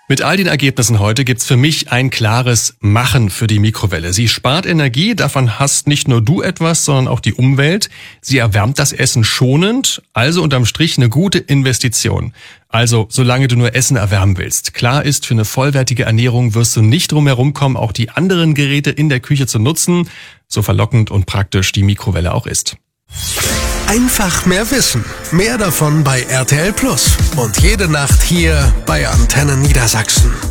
Mit all den Ergebnissen heute gibt's für mich ein klares Machen für die Mikrowelle. Sie spart Energie, davon hast nicht nur du etwas, sondern auch die Umwelt. Sie erwärmt das Essen schonend, also unterm Strich eine gute Investition. Also, solange du nur Essen erwärmen willst. Klar ist, für eine vollwertige Ernährung wirst du nicht drum herum kommen, auch die anderen Geräte in der Küche zu nutzen, so verlockend und praktisch die Mikrowelle auch ist. Einfach mehr Wissen. Mehr davon bei RTL Plus. Und jede Nacht hier bei Antenne Niedersachsen.